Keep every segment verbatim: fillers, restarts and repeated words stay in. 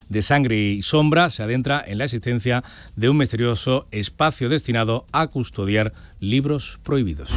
de Sangre y Sombra se adentra en la existencia de un misterioso espacio destinado a custodiar libros prohibidos.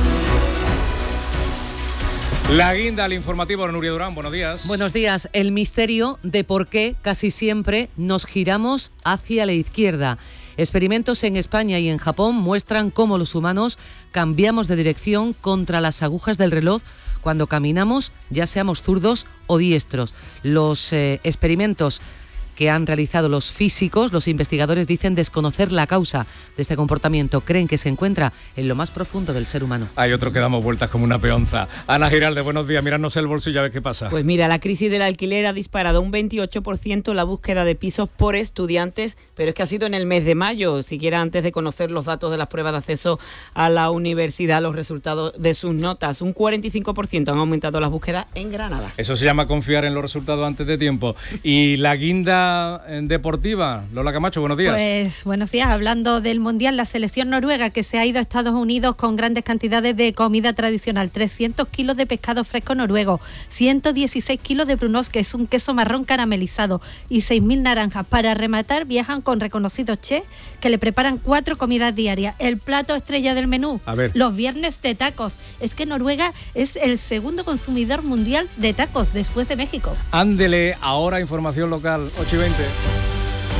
La guinda al informativo, Nuria Durán, buenos días. Buenos días. El misterio de por qué casi siempre nos giramos hacia la izquierda. Experimentos en España y en Japón muestran cómo los humanos cambiamos de dirección contra las agujas del reloj cuando caminamos, ya seamos zurdos o diestros. Los eh, experimentos que han realizado los físicos, los investigadores dicen desconocer la causa de este comportamiento. Creen que se encuentra en lo más profundo del ser humano. Hay otro que damos vueltas como una peonza. Ana Giralde, buenos días. Míranos el bolsillo a ver qué pasa. Pues mira, la crisis del alquiler ha disparado un veintiocho por ciento la búsqueda de pisos por estudiantes, pero es que ha sido en el mes de mayo, siquiera antes de conocer los datos de las pruebas de acceso a la universidad, los resultados de sus notas. Un cuarenta y cinco por ciento han aumentado las búsquedas en Granada. Eso se llama confiar en los resultados antes de tiempo. Y la guinda deportiva, Lola Camacho, buenos días. Pues buenos días, hablando del Mundial, la selección noruega que se ha ido a Estados Unidos con grandes cantidades de comida tradicional, trescientos kilos de pescado fresco noruego, ciento dieciséis kilos de brunost, que es un queso marrón caramelizado, y seis mil naranjas. Para rematar, viajan con reconocidos chefs que le preparan cuatro comidas diarias. El plato estrella del menú, a ver. Los viernes de tacos. Es que Noruega es el segundo consumidor mundial de tacos después de México. Ándele, ahora información local, ocho y veinte.